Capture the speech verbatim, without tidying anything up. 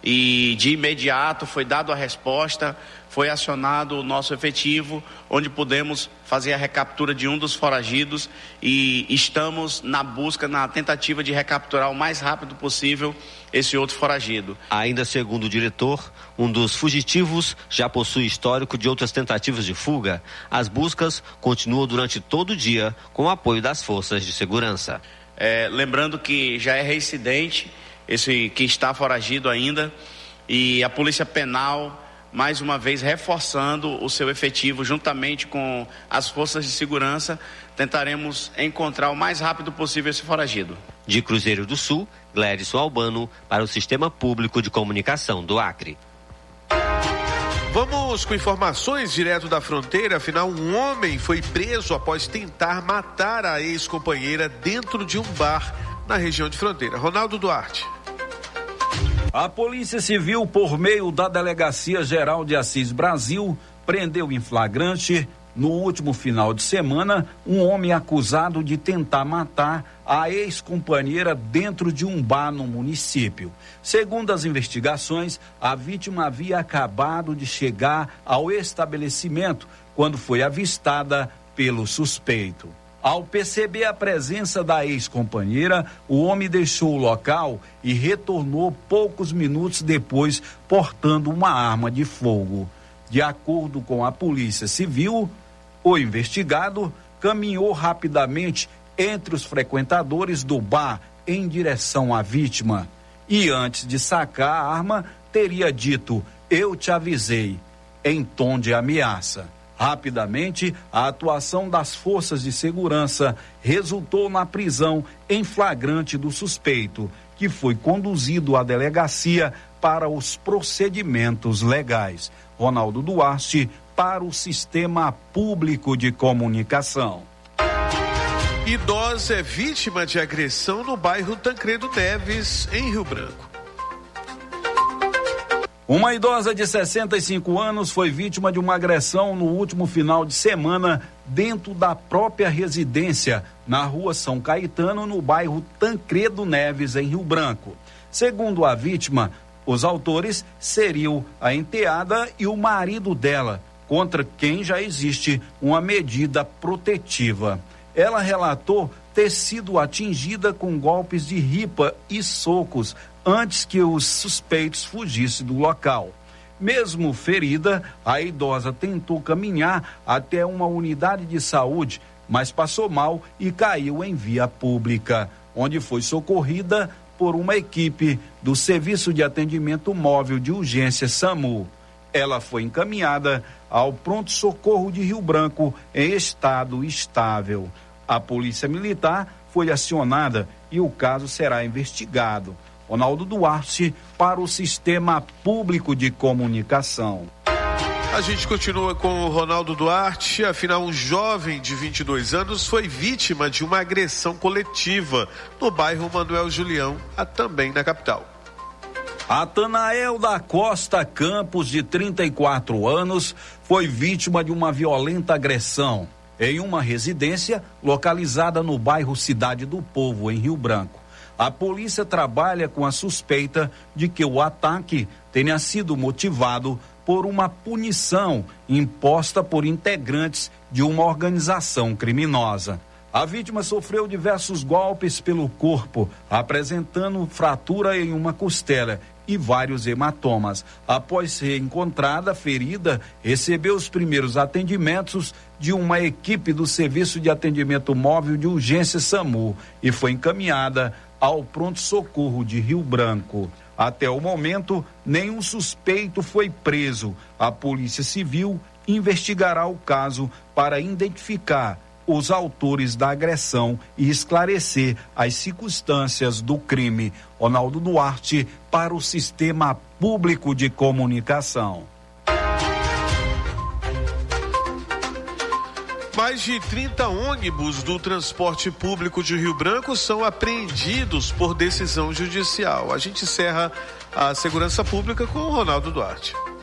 e de imediato foi dado a resposta, foi acionado o nosso efetivo, onde pudemos fazer a recaptura de um dos foragidos e estamos na busca, na tentativa de recapturar o mais rápido possível esse outro foragido. Ainda segundo o diretor, um dos fugitivos já possui histórico de outras tentativas de fuga. As buscas continuam durante todo o dia com o apoio das forças de segurança. É, lembrando que já é reincidente esse que está foragido ainda, e a Polícia Penal, mais uma vez, reforçando o seu efetivo juntamente com as forças de segurança, tentaremos encontrar o mais rápido possível esse foragido. De Cruzeiro do Sul, Glédson Albano, para o Sistema Público de Comunicação do Acre. Vamos com informações direto da fronteira. Afinal, um homem foi preso após tentar matar a ex-companheira dentro de um bar na região de fronteira. Ronaldo Duarte. A Polícia Civil, por meio da Delegacia Geral de Assis Brasil, prendeu em flagrante, no último final de semana, um homem acusado de tentar matar a ex-companheira dentro de um bar no município. Segundo as investigações, a vítima havia acabado de chegar ao estabelecimento quando foi avistada pelo suspeito. Ao perceber a presença da ex-companheira, o homem deixou o local e retornou poucos minutos depois portando uma arma de fogo. De acordo com a Polícia Civil, o investigado caminhou rapidamente entre os frequentadores do bar em direção à vítima e, antes de sacar a arma, teria dito: "Eu te avisei", em tom de ameaça. Rapidamente, a atuação das forças de segurança resultou na prisão em flagrante do suspeito, que foi conduzido à delegacia para os procedimentos legais. Ronaldo Duarte, para o Sistema Público de Comunicação. Idosa é vítima de agressão no bairro Tancredo Neves, em Rio Branco. Uma idosa de sessenta e cinco anos foi vítima de uma agressão no último final de semana dentro da própria residência, na rua São Caetano, no bairro Tancredo Neves, em Rio Branco. Segundo a vítima, os autores seriam a enteada e o marido dela, contra quem já existe uma medida protetiva. Ela relatou ter sido atingida com golpes de ripa e socos antes que os suspeitos fugissem do local. Mesmo ferida, a idosa tentou caminhar até uma unidade de saúde, mas passou mal e caiu em via pública, onde foi socorrida por uma equipe do Serviço de Atendimento Móvel de Urgência SAMU. Ela foi encaminhada ao pronto-socorro de Rio Branco em estado estável. A Polícia Militar foi acionada e o caso será investigado. Ronaldo Duarte, para o Sistema Público de Comunicação. A gente continua com o Ronaldo Duarte. Afinal, um jovem de vinte e dois anos foi vítima de uma agressão coletiva no bairro Manuel Julião, também na capital. Atanael da Costa Campos, de trinta e quatro anos, foi vítima de uma violenta agressão em uma residência localizada no bairro Cidade do Povo, em Rio Branco. A polícia trabalha com a suspeita de que o ataque tenha sido motivado por uma punição imposta por integrantes de uma organização criminosa. A vítima sofreu diversos golpes pelo corpo, apresentando fratura em uma costela e vários hematomas. Após ser encontrada ferida, recebeu os primeiros atendimentos de uma equipe do Serviço de Atendimento Móvel de Urgência SAMU e foi encaminhada ao pronto-socorro de Rio Branco. Até o momento, nenhum suspeito foi preso. A Polícia Civil investigará o caso para identificar os autores da agressão e esclarecer as circunstâncias do crime. Ronaldo Duarte, para o Sistema Público de Comunicação. Mais de trinta ônibus do transporte público de Rio Branco são apreendidos por decisão judicial. A gente encerra a segurança pública com o Ronaldo Duarte.